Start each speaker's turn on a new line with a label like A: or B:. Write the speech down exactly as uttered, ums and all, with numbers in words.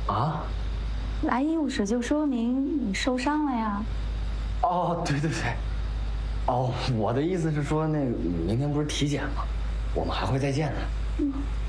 A: 啊？
B: 来医务室就说明你受伤了呀。
A: 哦，对对对。哦，我的意思是说，那个明天不是体检吗？我们还会再见的。嗯。